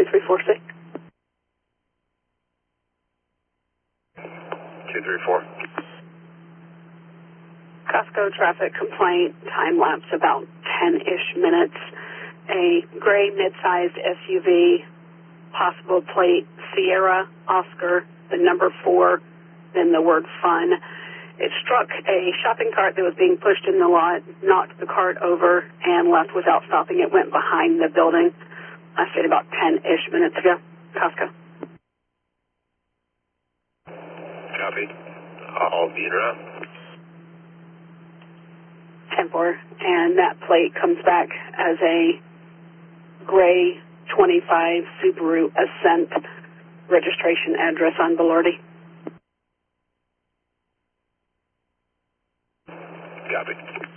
2346. 234. Costco traffic complaint, time lapse about 10-ish minutes. A gray mid-sized SUV, possible plate Sierra Oscar, the number 4, then the word fun. It struck a shopping cart that was being pushed in the lot, knocked the cart over, and left without stopping. It went behind the building. I said about 10-ish minutes ago. Costco. Copy. I'll be around. 10-4, and that plate comes back as a gray 25 Subaru Ascent, registration address on Velarde. Copy.